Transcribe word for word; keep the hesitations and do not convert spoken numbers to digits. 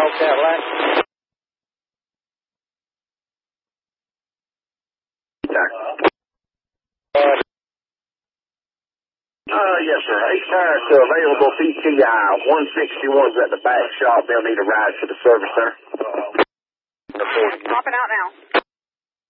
Okay, last. Uh, yes, sir. Eight tires to available P T I. one sixty-one's at the back shop. They'll need a ride for the service, sir. Popping out now.